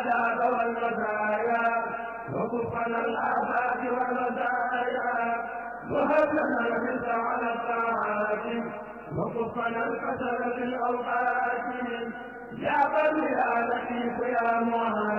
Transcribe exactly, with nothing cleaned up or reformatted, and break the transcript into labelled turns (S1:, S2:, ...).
S1: الآداب والمزايا وكفنا الآفات والمزايا وهب لنا الرزق على الطاعات وكفنا الكسل في الأوقات يا بر يا لطيف يا معاذ